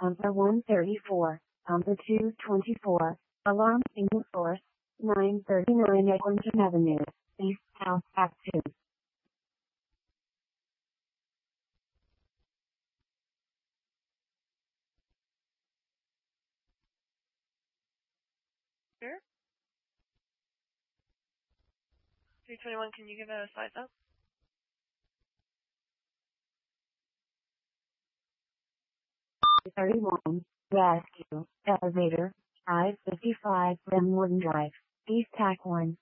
Pumper 134, Pumper 224, alarm signal source, 939 Eglinton Avenue, East House Act 2. Sure. 321, can you give a size up? #31, Rescue, Elevator, 555 Glenwarden Drive, East Tack 1.